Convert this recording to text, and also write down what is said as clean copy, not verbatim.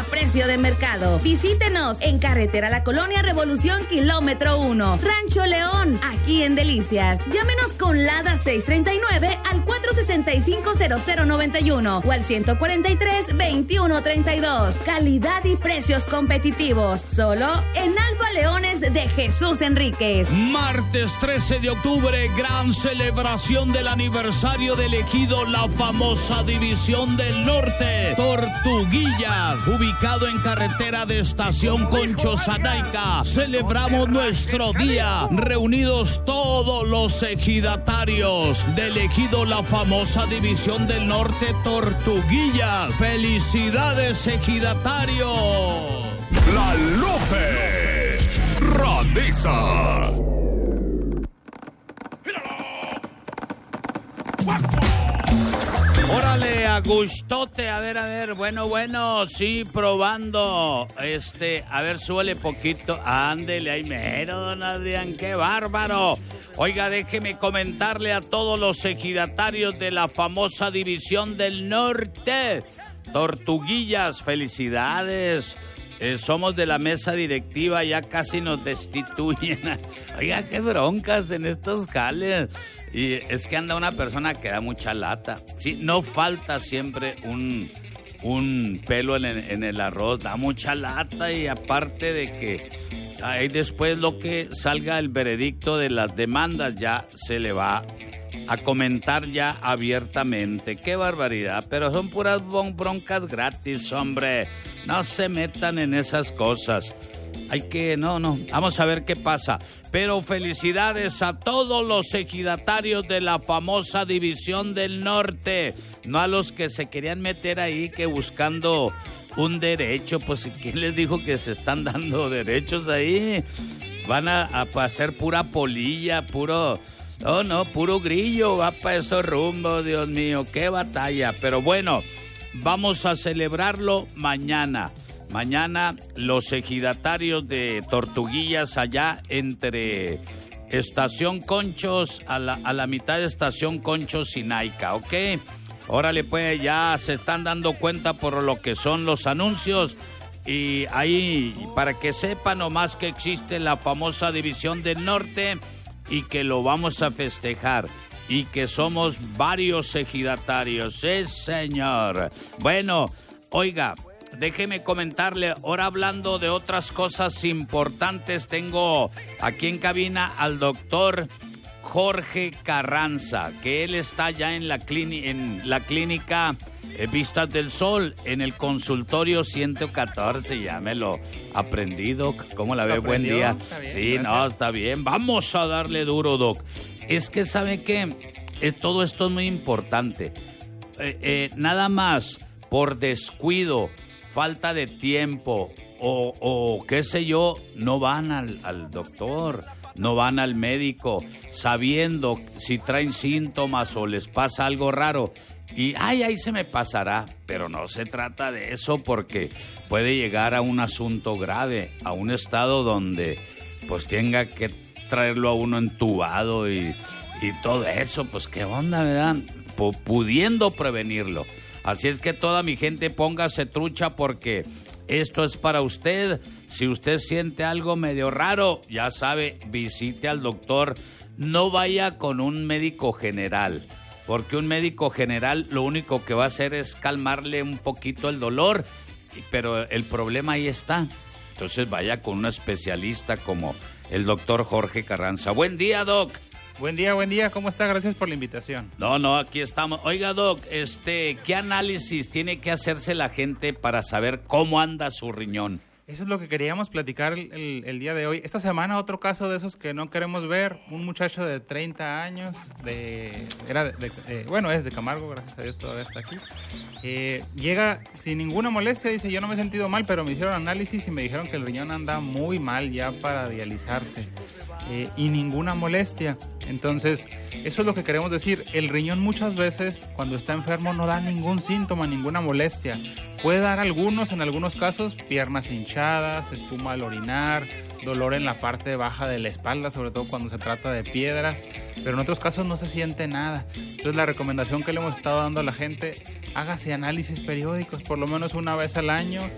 a precio de mercado. Visítenos en Carretera La Colonia Revolución Kilómetro 1, Rancho León, aquí en Delicias. Llámenos con LADA 639 al 465-0091 o al 143-2132. Calidad y precios competitivos. Solo en Alfa Leones de Jesús Enríquez. Martes 13 de octubre, gran celebración del aniversario del Ejido La Famosa División del Norte. Tortuguillas, ubicado en carretera de Estación Conchos Anaica. Celebramos nuestro día, reunidos todos los ejidatarios del Ejido La Famosa División del Norte, Tortuguillas. ¡Felicidades, ejidatarios! La López Radiza. Órale, a gustote, a ver, bueno, sí, probando, a ver, súbele poquito, ándele, ahí mero, don Adrián, qué bárbaro. Oiga, déjeme comentarle a todos los ejidatarios de la famosa División del Norte, Tortuguillas, felicidades. Somos de la mesa directiva, ya casi nos destituyen. Oiga, qué broncas en estos jales. Y es que anda una persona que da mucha lata. Sí, no falta siempre un pelo en el arroz, da mucha lata. Y aparte de que ahí después lo que salga el veredicto de las demandas ya se le va a comentar ya abiertamente. ¡Qué barbaridad! Pero son puras broncas gratis, hombre. No se metan en esas cosas. Hay que... No. Vamos a ver qué pasa. Pero felicidades a todos los ejidatarios de la famosa División del Norte. No a los que se querían meter ahí que buscando un derecho. Pues, ¿quién les dijo que se están dando derechos ahí? Van a hacer pura polilla, puro... No, puro grillo, va para esos rumbos, Dios mío, qué batalla. Pero bueno, vamos a celebrarlo mañana. Mañana los ejidatarios de Tortuguillas allá entre Estación Conchos, a la mitad de Estación Conchos y Naica, ¿ok? Órale, pues ya se están dando cuenta por lo que son los anuncios. Y ahí, para que sepan nomás que existe la famosa División del Norte y que lo vamos a festejar y que somos varios ejidatarios. ¡Sí, señor! Bueno, oiga, déjeme comentarle, ahora hablando de otras cosas importantes, tengo aquí en cabina al doctor Jorge Carranza, que él está ya en la clínica Vistas del Sol, en el consultorio 114, ya me lo aprendí, Doc. ¿Cómo la ve? Buen día. Está bien, sí, gracias. no, está bien. Vamos a darle duro, Doc. Es que, ¿sabe qué? Todo esto es muy importante. Nada más por descuido, falta de tiempo o qué sé yo, no van al doctor, no van al médico sabiendo si traen síntomas o les pasa algo raro. Y ahí se me pasará, pero no se trata de eso porque puede llegar a un asunto grave, a un estado donde pues tenga que traerlo a uno entubado y todo eso, pues qué onda, ¿verdad? Pudiendo prevenirlo. Así es que toda mi gente, póngase trucha porque esto es para usted. Si usted siente algo medio raro, ya sabe, visite al doctor. No vaya con un médico general, porque un médico general lo único que va a hacer es calmarle un poquito el dolor, pero el problema ahí está. Entonces vaya con un especialista como el doctor Jorge Carranza. Buen día, Doc. Buen día, ¿cómo está? Gracias por la invitación. No, aquí estamos. Oiga, Doc, ¿qué análisis tiene que hacerse la gente para saber cómo anda su riñón? Eso es lo que queríamos platicar el día de hoy. Esta semana otro caso de esos que no queremos ver. Un muchacho de 30 años, es de Camargo, gracias a Dios todavía está aquí. Llega sin ninguna molestia, dice, yo no me he sentido mal, pero me hicieron análisis y me dijeron que el riñón anda muy mal ya para dializarse. Y ninguna molestia. Entonces, eso es lo que queremos decir. El riñón muchas veces, cuando está enfermo, no da ningún síntoma, ninguna molestia. Puede dar algunos, en algunos casos, piernas hinchadas, espuma al orinar, dolor en la parte baja de la espalda, sobre todo cuando se trata de piedras, pero en otros casos no se siente nada. Entonces, la recomendación que le hemos estado dando a la gente, hágase análisis periódicos, por lo menos una vez al año,